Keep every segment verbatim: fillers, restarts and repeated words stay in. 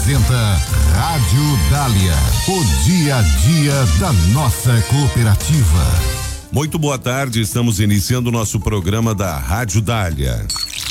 Apresenta Rádio Dália, o dia a dia da nossa cooperativa. Muito boa tarde, estamos iniciando o nosso programa da Rádio Dália.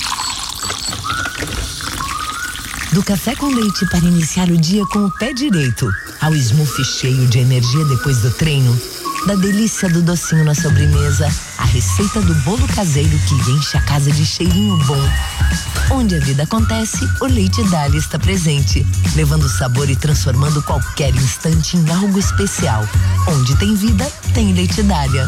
Do café com leite para iniciar o dia com o pé direito, ao smoothie cheio de energia depois do treino, da delícia do docinho na sobremesa, a receita do bolo caseiro que enche a casa de cheirinho bom. Onde a vida acontece, o Leite Dália está presente, levando sabor e transformando qualquer instante em algo especial. Onde tem vida, tem Leite Dália.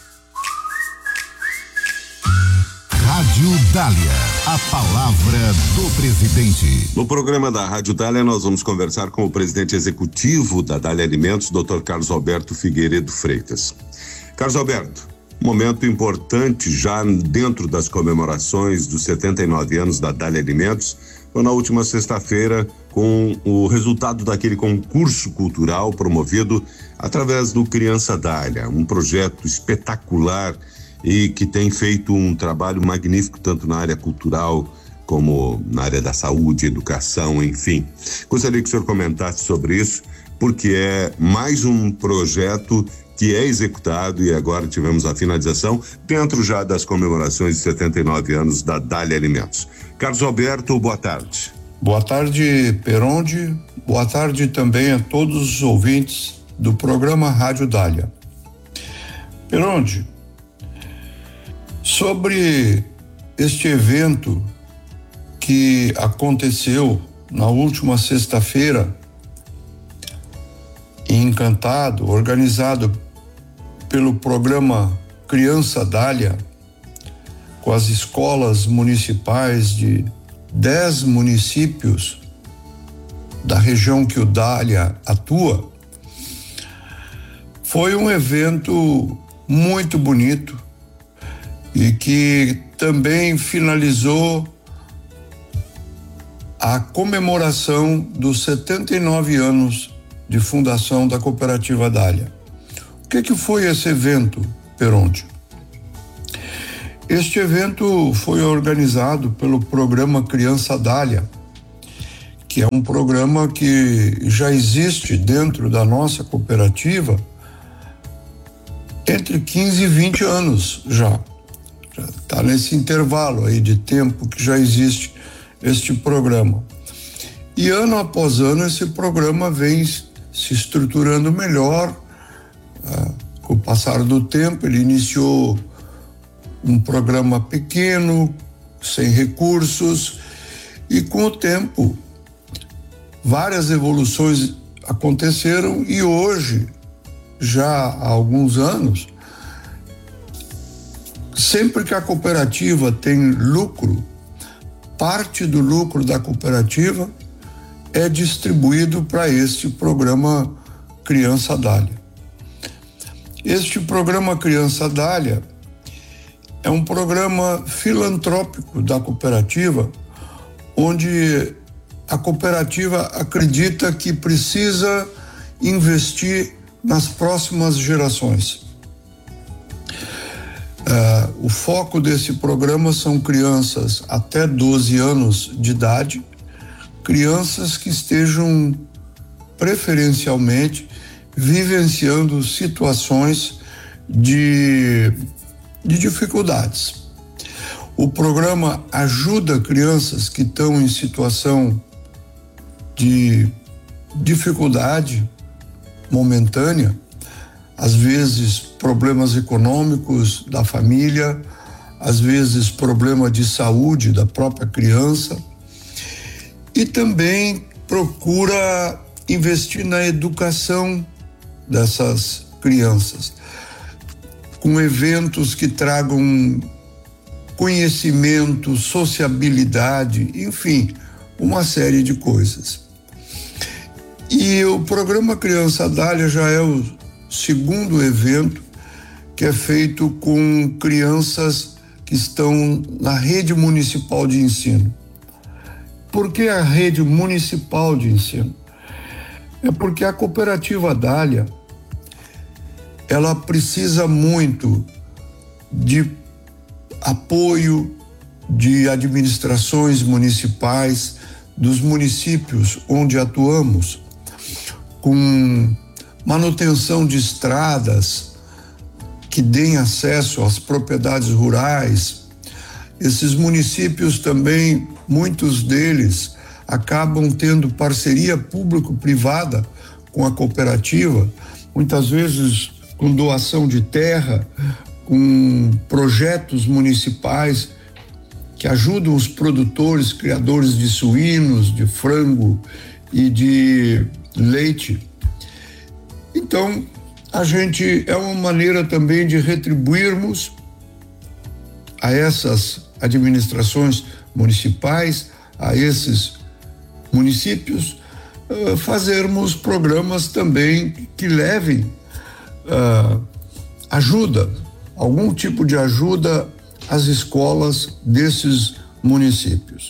Rádio Dália, a palavra do presidente. No programa da Rádio Dália, nós vamos conversar com o presidente executivo da Dália Alimentos, doutor Carlos Alberto Figueiredo Freitas. Carlos Alberto, momento importante já dentro das comemorações dos setenta e nove anos da Dália Alimentos, foi na última sexta-feira com o resultado daquele concurso cultural promovido através do Criança Dália, um projeto espetacular e que tem feito um trabalho magnífico tanto na área cultural como na área da saúde, educação, enfim. Gostaria que o senhor comentasse sobre isso, porque é mais um projeto que é executado e agora tivemos a finalização dentro já das comemorações de setenta e nove anos da Dália Alimentos. Carlos Alberto, boa tarde. Boa tarde, Peronde. Boa tarde também a todos os ouvintes do programa Rádio Dália. Peronde, sobre este evento que aconteceu na última sexta-feira em Encantado, organizado pelo programa Criança Dália, com as escolas municipais de dez municípios da região que o Dália atua, foi um evento muito bonito e que também finalizou a comemoração dos setenta e nove anos de fundação da Cooperativa Dália. O que que foi esse evento, Peronte? Este evento foi organizado pelo programa Criança Dália, que é um programa que já existe dentro da nossa cooperativa entre quinze e vinte anos já. Já está nesse intervalo aí de tempo que já existe este programa. E ano após ano esse programa vem se estruturando melhor. Ah, com o passar do tempo, ele iniciou um programa pequeno, sem recursos, e com o tempo várias evoluções aconteceram e hoje, já há alguns anos, sempre que a cooperativa tem lucro, parte do lucro da cooperativa é distribuído para este programa Criança Dália. Este programa Criança Dália é um programa filantrópico da cooperativa, onde a cooperativa acredita que precisa investir nas próximas gerações. Uh, o foco desse programa são crianças até doze anos de idade, crianças que estejam preferencialmente vivenciando situações de, de dificuldades. O programa ajuda crianças que estão em situação de dificuldade momentânea, às vezes problemas econômicos da família, às vezes problema de saúde da própria criança, e também procura investir na educação dessas crianças, com eventos que tragam conhecimento, sociabilidade, enfim, uma série de coisas. E o programa Criança Dália já é o segundo evento que é feito com crianças que estão na rede municipal de ensino. Por que a rede municipal de ensino? É porque a Cooperativa Dália, ela precisa muito de apoio de administrações municipais, dos municípios onde atuamos, com manutenção de estradas que deem acesso às propriedades rurais. Esses municípios também, muitos deles, acabam tendo parceria público-privada com a cooperativa, muitas vezes com doação de terra, com projetos municipais que ajudam os produtores, criadores de suínos, de frango e de leite. Então, a gente é uma maneira também de retribuirmos a essas administrações municipais, a esses municípios, uh, fazermos programas também que levem uh, ajuda, algum tipo de ajuda às escolas desses municípios.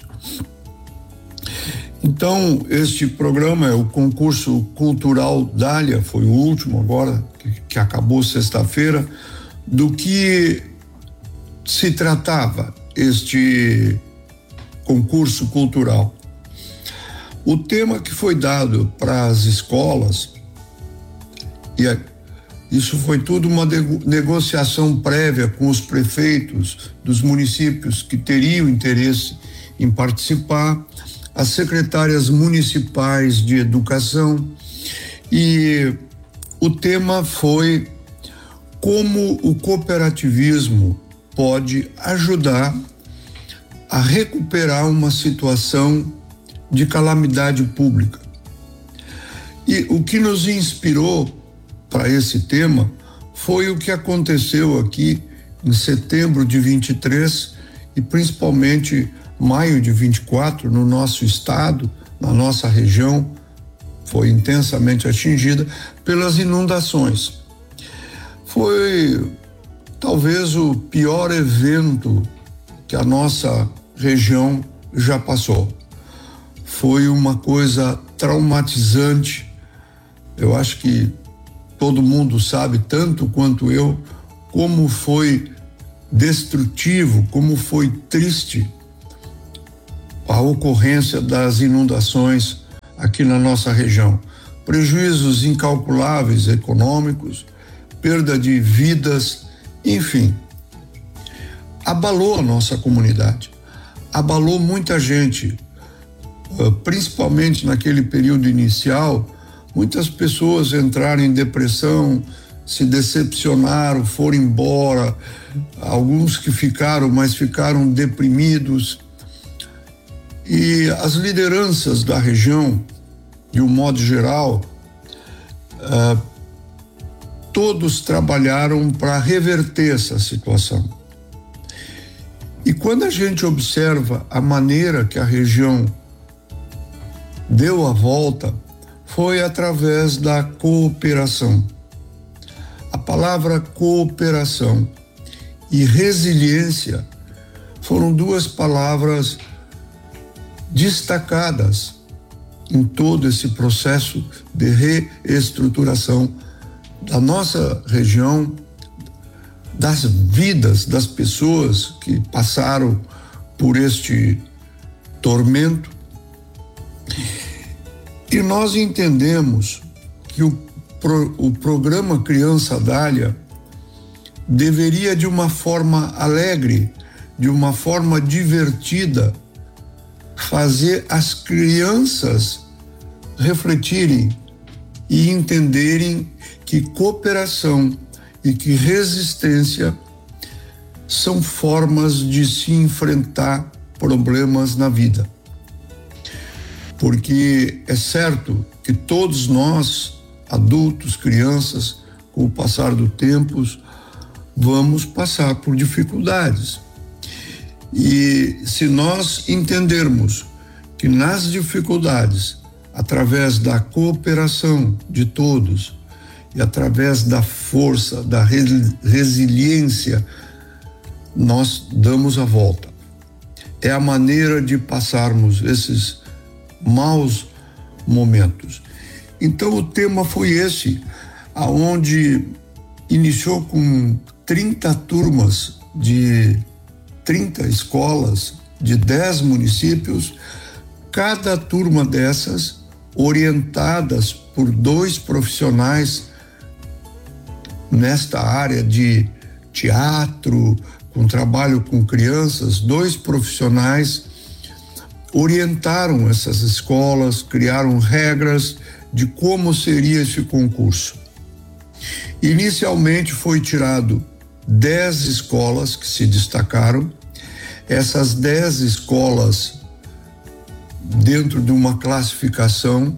Então, este programa é o concurso cultural Dália, foi o último agora, que, que acabou sexta-feira. Do que se tratava este concurso cultural? O tema que foi dado para as escolas, e a, isso foi tudo uma negociação prévia com os prefeitos dos municípios que teriam interesse em participar, as secretárias municipais de educação, e o tema foi como o cooperativismo pode ajudar a recuperar uma situação de calamidade pública. E o que nos inspirou para esse tema foi o que aconteceu aqui em setembro de vinte e três e principalmente maio de vinte e quatro, no nosso estado, na nossa região, foi intensamente atingida pelas inundações. Foi talvez o pior evento que a nossa região já passou. Foi uma coisa traumatizante. Eu acho que todo mundo sabe, tanto quanto eu, como foi destrutivo, como foi triste a ocorrência das inundações aqui na nossa região. Prejuízos incalculáveis econômicos, perda de vidas, enfim. Abalou a nossa comunidade, abalou muita gente, principalmente naquele período inicial. Muitas pessoas entraram em depressão, se decepcionaram, foram embora, alguns que ficaram, mas ficaram deprimidos. E as lideranças da região, de um modo geral, uh, todos trabalharam para reverter essa situação. E quando a gente observa a maneira que a região deu a volta, foi através da cooperação. A palavra cooperação e resiliência foram duas palavras destacadas em todo esse processo de reestruturação da nossa região, das vidas das pessoas que passaram por este tormento. E nós entendemos que o, pro, o programa Criança Dália deveria, de uma forma alegre, de uma forma divertida, fazer as crianças refletirem e entenderem que cooperação e que resistência são formas de se enfrentar problemas na vida. Porque é certo que todos nós, adultos, crianças, com o passar do tempo, vamos passar por dificuldades. E se nós entendermos que nas dificuldades, através da cooperação de todos e através da força, da resiliência, nós damos a volta. É a maneira de passarmos esses maus momentos. Então o tema foi esse, aonde iniciou com trinta turmas de trinta escolas de dez municípios, cada turma dessas, orientadas por dois profissionais nesta área de teatro, com trabalho com crianças, dois profissionais orientaram essas escolas, criaram regras de como seria esse concurso. Inicialmente foi tirado dez escolas que se destacaram. Essas dez escolas, dentro de uma classificação,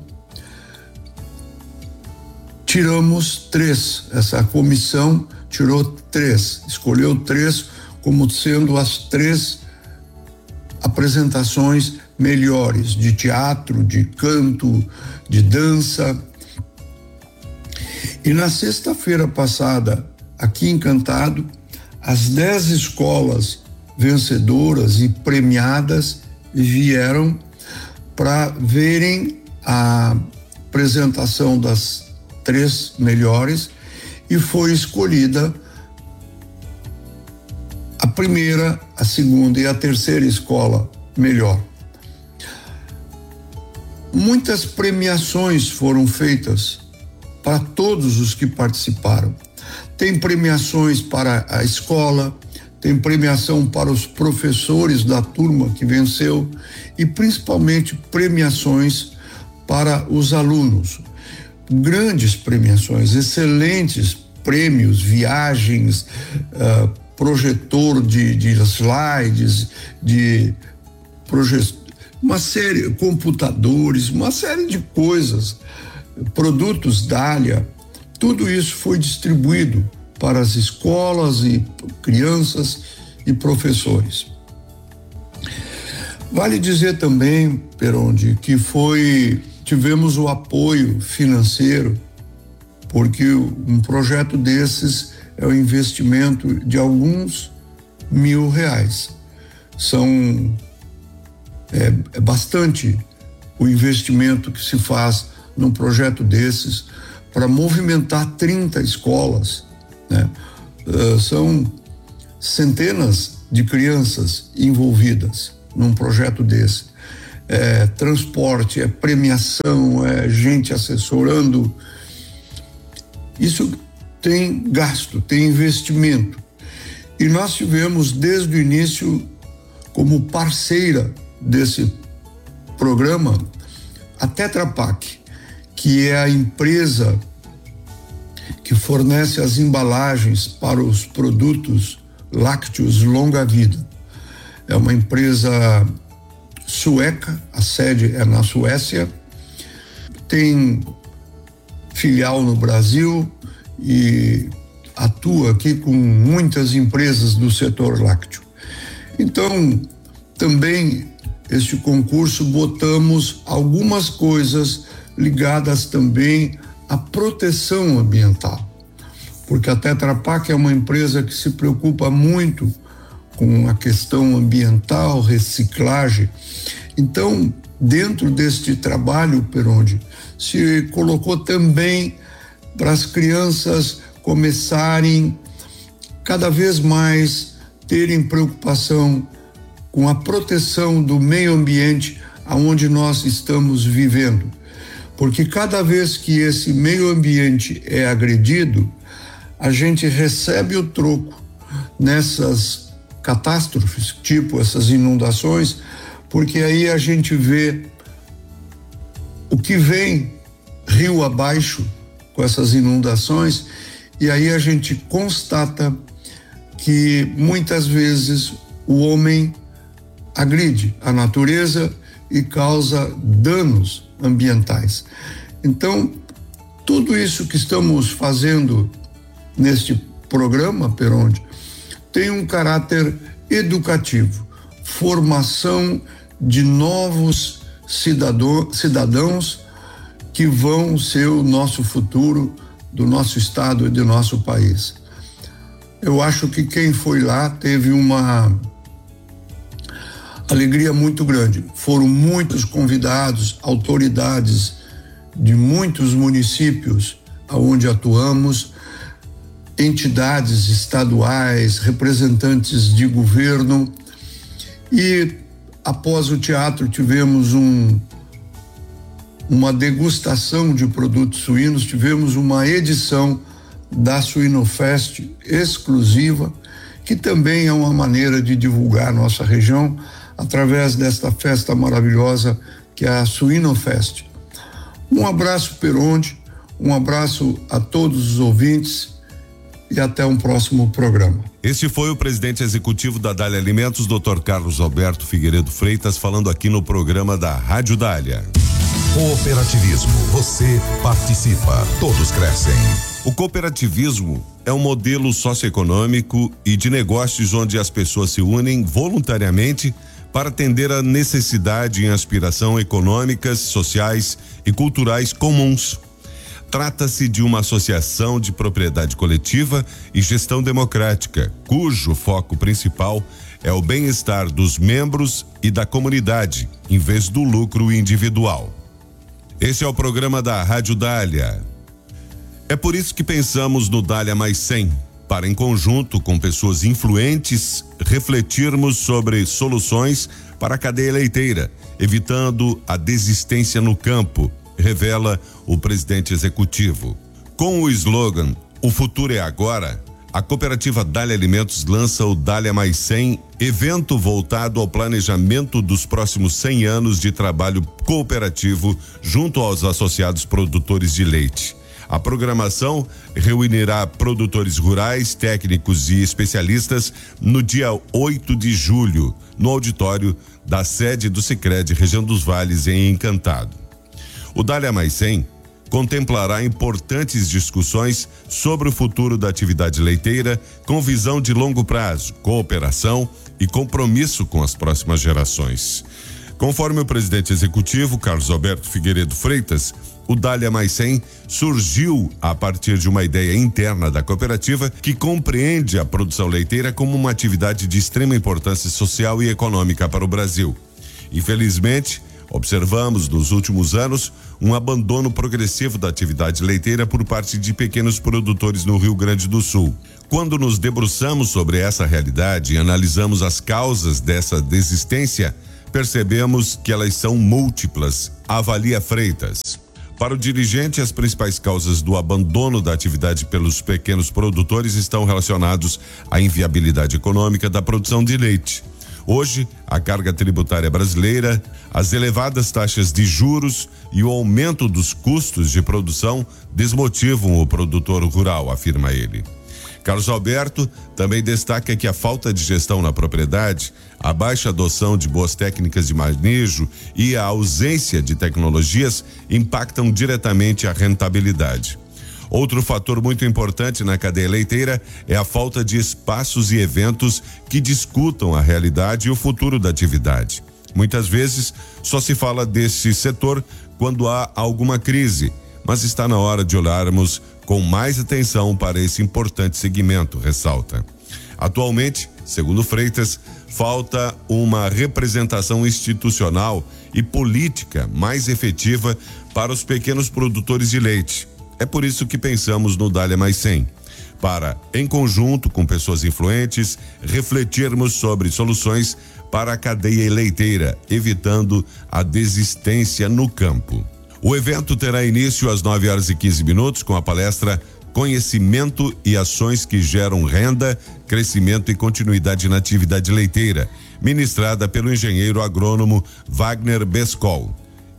tiramos três. Essa comissão tirou três, escolheu três como sendo as três apresentações melhores de teatro, de canto, de dança. E na sexta-feira passada, aqui em Encantado, as dez escolas vencedoras e premiadas vieram para verem a apresentação das três melhores e foi escolhida a primeira, a segunda e a terceira escola melhor. Muitas premiações foram feitas para todos os que participaram. Tem premiações para a escola, tem premiação para os professores da turma que venceu e principalmente premiações para os alunos. Grandes premiações, excelentes prêmios, viagens, uh, projetor de, de slides, de projeção, uma série, computadores, uma série de coisas, produtos Dália, tudo isso foi distribuído para as escolas e crianças e professores. Vale dizer também, Peronde, que foi, tivemos o apoio financeiro, porque um projeto desses é o investimento de alguns mil reais. São É, é bastante o investimento que se faz num projeto desses para movimentar trinta escolas, né? Uh, são centenas de crianças envolvidas num projeto desse. É transporte, é premiação, é gente assessorando. Isso tem gasto, tem investimento. E nós tivemos desde o início como parceira desse programa a Tetra Pak, que é a empresa que fornece as embalagens para os produtos lácteos longa vida. É uma empresa sueca, a sede é na Suécia, tem filial no Brasil e atua aqui com muitas empresas do setor lácteo. Então, também este concurso botamos algumas coisas ligadas também à proteção ambiental, porque a Tetra Pak é uma empresa que se preocupa muito com a questão ambiental, reciclagem. Então, dentro deste trabalho, Peronde, se colocou também para as crianças começarem cada vez mais terem preocupação com a proteção do meio ambiente aonde nós estamos vivendo. Porque cada vez que esse meio ambiente é agredido, a gente recebe o troco nessas catástrofes, tipo essas inundações, porque aí a gente vê o que vem rio abaixo com essas inundações e aí a gente constata que muitas vezes o homem agride a natureza e causa danos ambientais. Então, tudo isso que estamos fazendo neste programa, Peronde, tem um caráter educativo, formação de novos cidadão, cidadãos que vão ser o nosso futuro, do nosso estado e do nosso país. Eu acho que quem foi lá teve uma alegria muito grande. Foram muitos convidados, autoridades de muitos municípios aonde atuamos, entidades estaduais, representantes de governo, e após o teatro, tivemos um, uma degustação de produtos suínos, tivemos uma edição da Suinofest exclusiva, que também é uma maneira de divulgar nossa região através desta festa maravilhosa que é a Suinofest. Um abraço, Peronde, um abraço a todos os ouvintes e até um próximo programa. Este foi o presidente executivo da Dália Alimentos, doutor Carlos Alberto Figueiredo Freitas, falando aqui no programa da Rádio Dália. Cooperativismo, você participa, todos crescem. O cooperativismo é um modelo socioeconômico e de negócios onde as pessoas se unem voluntariamente para atender a necessidade e aspiração econômicas, sociais e culturais comuns. Trata-se de uma associação de propriedade coletiva e gestão democrática, cujo foco principal é o bem-estar dos membros e da comunidade, em vez do lucro individual. Esse é o programa da Rádio Dália. É por isso que pensamos no Dália Mais cem, para, em conjunto com pessoas influentes, refletirmos sobre soluções para a cadeia leiteira, evitando a desistência no campo, revela o presidente executivo. Com o slogan "O futuro é agora", a cooperativa Dália Alimentos lança o Dália Mais cem, evento voltado ao planejamento dos próximos cem anos de trabalho cooperativo junto aos associados produtores de leite. A programação reunirá produtores rurais, técnicos e especialistas no dia oito de julho, no auditório da sede do Sicredi Região dos Vales, em Encantado. O Dália Mais cem contemplará importantes discussões sobre o futuro da atividade leiteira com visão de longo prazo, cooperação e compromisso com as próximas gerações. Conforme o presidente executivo, Carlos Alberto Figueiredo Freitas, o Dália Mais cem surgiu a partir de uma ideia interna da cooperativa que compreende a produção leiteira como uma atividade de extrema importância social e econômica para o Brasil. Infelizmente, observamos nos últimos anos um abandono progressivo da atividade leiteira por parte de pequenos produtores no Rio Grande do Sul. Quando nos debruçamos sobre essa realidade e analisamos as causas dessa desistência, percebemos que elas são múltiplas, avalia Freitas. Para o dirigente, as principais causas do abandono da atividade pelos pequenos produtores estão relacionados à inviabilidade econômica da produção de leite. Hoje, a carga tributária brasileira, as elevadas taxas de juros e o aumento dos custos de produção desmotivam o produtor rural, afirma ele. Carlos Alberto também destaca que a falta de gestão na propriedade, a baixa adoção de boas técnicas de manejo e a ausência de tecnologias impactam diretamente a rentabilidade. Outro fator muito importante na cadeia leiteira é a falta de espaços e eventos que discutam a realidade e o futuro da atividade. Muitas vezes só se fala desse setor quando há alguma crise, mas está na hora de olharmos com mais atenção para esse importante segmento, ressalta. Atualmente, segundo Freitas, falta uma representação institucional e política mais efetiva para os pequenos produtores de leite. É por isso que pensamos no Dália Mais cem, para, em conjunto com pessoas influentes, refletirmos sobre soluções para a cadeia leiteira, evitando a desistência no campo. O evento terá início às nove horas e quinze minutos com a palestra Conhecimento e Ações que Geram Renda, Crescimento e Continuidade na Atividade Leiteira, ministrada pelo engenheiro agrônomo Wagner Bescol,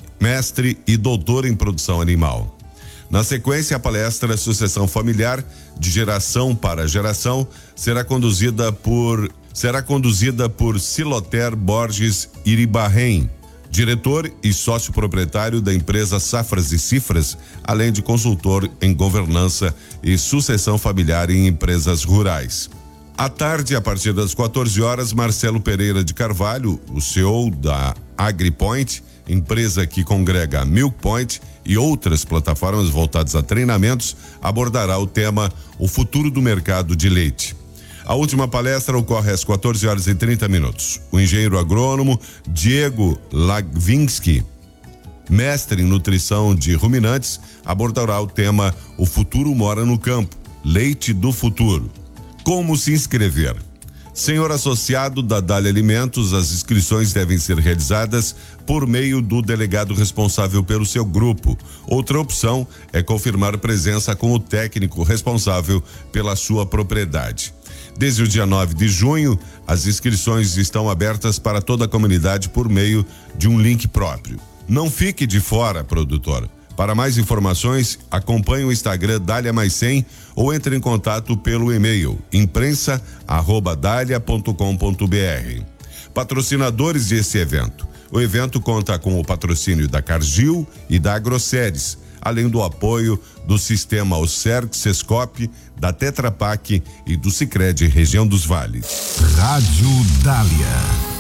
mestre e doutor em produção animal. Na sequência, a palestra Sucessão Familiar de Geração para Geração será conduzida por será conduzida por Siloter Borges Iribarren, diretor e sócio proprietário da empresa Safras e Cifras, além de consultor em governança e sucessão familiar em empresas rurais. À tarde, a partir das quatorze horas, Marcelo Pereira de Carvalho, o C E O da AgriPoint, empresa que congrega a Milk Point e outras plataformas voltadas a treinamentos, abordará o tema O Futuro do Mercado de Leite. A última palestra ocorre às quatorze horas e trinta minutos. O engenheiro agrônomo Diego Lagvinsky, mestre em nutrição de ruminantes, abordará o tema O Futuro Mora no Campo, Leite do Futuro. Como se inscrever? Senhor associado da Dália Alimentos, as inscrições devem ser realizadas por meio do delegado responsável pelo seu grupo. Outra opção é confirmar presença com o técnico responsável pela sua propriedade. Desde o dia nove de junho, as inscrições estão abertas para toda a comunidade por meio de um link próprio. Não fique de fora, produtor. Para mais informações, acompanhe o Instagram Dália Mais cem ou entre em contato pelo e-mail imprensa arroba dália ponto com ponto br. Patrocinadores desse evento. O evento conta com o patrocínio da Cargill e da Agroceres, além do apoio do Sistema Alcerc Sescop, da Tetra Pak e do Sicredi Região dos Vales. Rádio Dália.